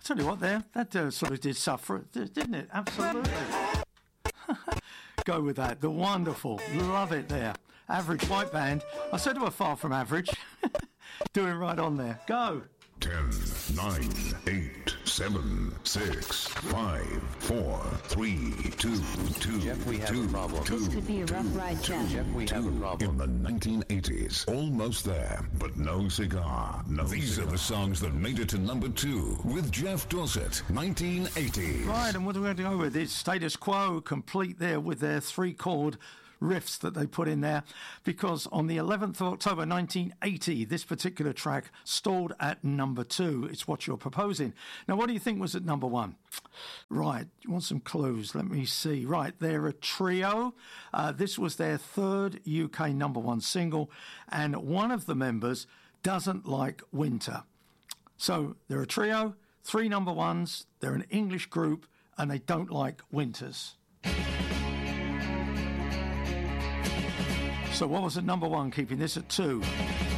tell you what, that sort of did suffer, didn't it? Absolutely. Go with that. The Wonderful. Love it there. Average White Band. I said they were far from average. Doing right on there. Go. 10, 9, 8, 7, 6, 5, 4, 3, 2, 2, Jeff, we have a problem. This could be a rough ride, Jeff. Jeff, we have a problem. In the 1980s, almost there, but no cigar. These are the songs that made it to number 2 with Jeff Dorset, 1980s. Right, and what are we going to go with? It's Status Quo, complete there with their 3-chord riffs that they put in there, because on the 11th of October 1980 this particular track stalled at number 2. It's What You're Proposing. Now, what do you think was at number 1? Right, you want some clues? Let me see. Right, they're a trio. This was their 3rd UK number 1 single, and one of the members doesn't like winter. So they're a trio, 3 number 1s, they're an English group, and they don't like winters. So what was at number 1, keeping this at 2?